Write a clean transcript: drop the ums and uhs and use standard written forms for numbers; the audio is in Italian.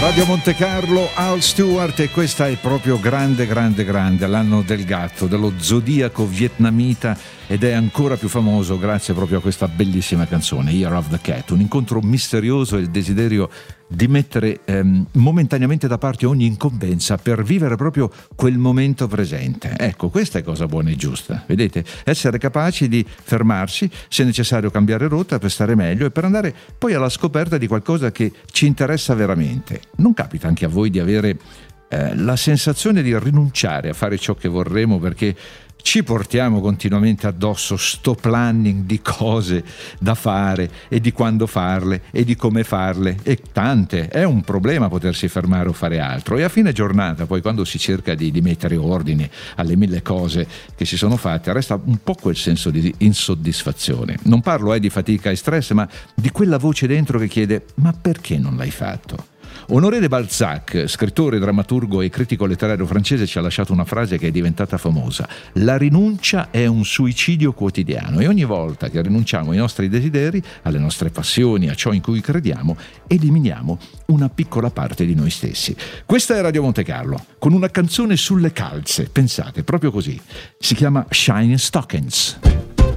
Radio Monte Carlo, Al Stewart, e questa è proprio grande, l'anno del gatto, dello zodiaco vietnamita, ed è ancora più famoso grazie proprio a questa bellissima canzone, Year of the Cat, un incontro misterioso e il desiderio di mettere momentaneamente da parte ogni incombenza per vivere proprio quel momento presente. Ecco, questa è cosa buona e giusta, vedete? Essere capaci di fermarsi, se necessario cambiare rotta per stare meglio e per andare poi alla scoperta di qualcosa che ci interessa veramente. Non capita anche a voi di avere la sensazione di rinunciare a fare ciò che vorremmo perché ci portiamo continuamente addosso sto planning di cose da fare e di quando farle e di come farle, e tante, è un problema potersi fermare o fare altro, e a fine giornata poi quando si cerca di mettere ordine alle mille cose che si sono fatte resta un po' quel senso di insoddisfazione. Non parlo di fatica e stress, ma di quella voce dentro che chiede: ma perché non l'hai fatto? Honoré de Balzac, scrittore, drammaturgo e critico letterario francese, ci ha lasciato una frase che è diventata famosa: la rinuncia è un suicidio quotidiano, e ogni volta che rinunciamo ai nostri desideri, alle nostre passioni, a ciò in cui crediamo, eliminiamo una piccola parte di noi stessi. Questa è Radio Monte Carlo, con una canzone sulle calze, pensate, proprio così, si chiama Shine Stockings.